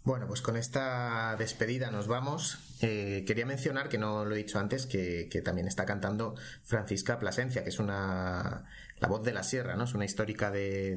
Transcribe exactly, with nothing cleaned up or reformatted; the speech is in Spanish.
Bueno, pues con esta despedida nos vamos. Eh, quería mencionar, que no lo he dicho antes, que, que también está cantando Francisca Plasencia, que es una la voz de la sierra, ¿no? Es una histórica de,